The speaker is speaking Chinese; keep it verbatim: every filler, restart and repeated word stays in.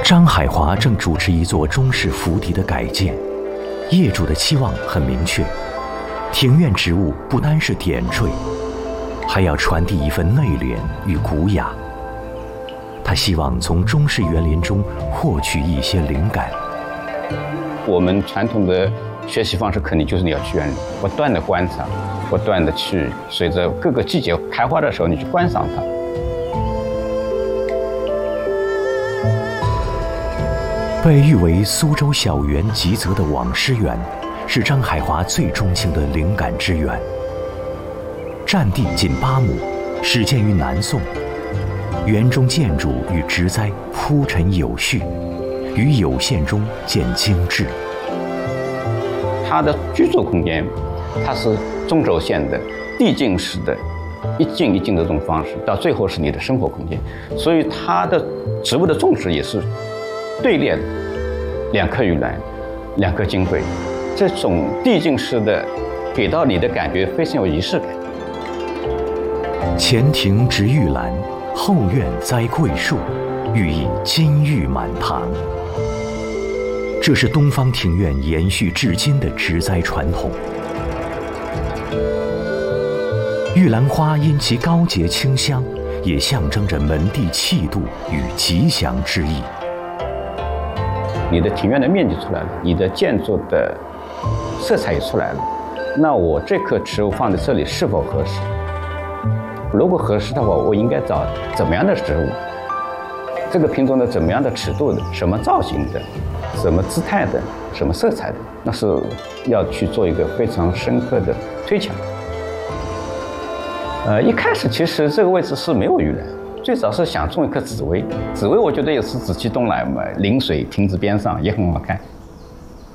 张海华正主持一座中式府邸的改建，业主的期望很明确，庭院植物不单是点缀，还要传递一份内敛与古雅。他希望从中式园林中获取一些灵感。 我们传统的学习方式肯定就是你要去园林，不断的观察，不断的去随着各个季节开花的时候，你去观赏它。 被誉为苏州小园吉泽的网师园，是张海华最钟情的灵感之源。占地仅八亩，始建于南宋。园中建筑与植栽铺陈有序，于有限中见精致。 它的居住空间，它是中轴线的、递进式的，一进一进的这种方式，到最后是你的生活空间。所以它的植物的种植也是队列的，两棵玉兰，两棵金桂，这种递进式的，给到你的感觉非常有仪式感。 前庭植玉兰，后院栽桂树，寓意金玉满堂。这是东方庭院延续至今的植栽传统。玉兰花因其高洁清香，也象征着门第气度与吉祥之意。 你的庭院的面积出来了，你的建筑的色彩也出来了，那我这棵植物放在这里是否合适？如果合适的话，我应该找怎么样的植物？这个品种的怎么样的尺度的？什么造型的？什么姿态的？什么色彩的？那是要去做一个非常深刻的推敲。呃，一开始其实这个位置是没有玉兰，最早是想种一棵紫薇。紫薇我觉得也是紫气东来嘛，临水亭子边上也很好看。